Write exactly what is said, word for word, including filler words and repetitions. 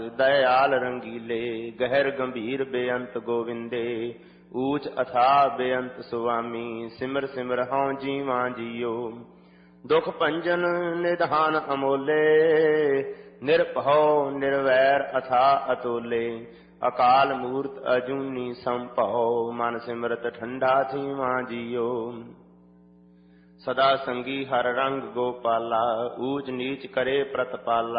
दयाल रंगीले गहर गंभीर बेअंत गोविंदे ऊच अथा बेअंत सुवामी सिमर सिमर हौं जीवा जियो दुख भंजन निधान अमोले निरभौ निर्वैर अथा अतोले अकाल मूर्त अजूनी संभौ मन सिमरत ठंडा थीवा जियो सदा संगी हर रंग गोपाला ऊच नीच करे प्रतपाला